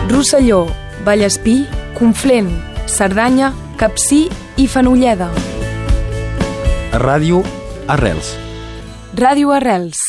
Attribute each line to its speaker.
Speaker 1: Rosselló, Vallespí, Conflent, Cerdanya, Capcir i Fenolleda.
Speaker 2: Ràdio Arrels.
Speaker 1: Ràdio Arrels.